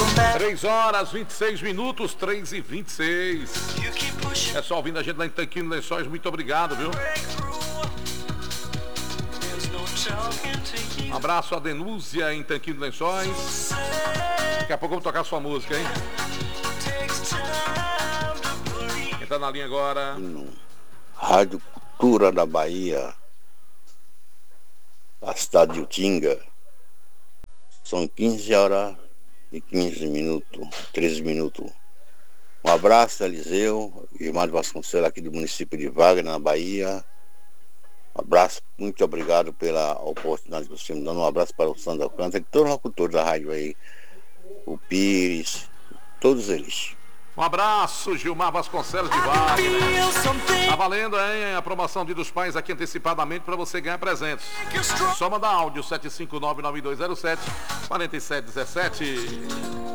3h26, 3h26. É só ouvindo a gente lá em Tanquinho Lençóis, muito obrigado, viu? Um abraço a Denúncia em Tanquinho Lençóis. Daqui a pouco eu vou tocar sua música, hein? Quem tá na linha agora? Rádio Cultura da Bahia, a cidade de Utinga. São 15h15, 13 minutos. Um abraço, Eliseu, irmão de Vasconcelos, aqui do município de Wagner, na Bahia. Um abraço, muito obrigado pela oportunidade que você me deu. Um abraço para o Sandro Alcântara e todos os locutores da rádio aí, o Pires, todos eles. Um abraço, Gilmar Vasconcelos de Wagner. Tá valendo, hein? A promoção Dia dos Pais aqui antecipadamente para você ganhar presentes. Só mandar áudio 759-9207-4717.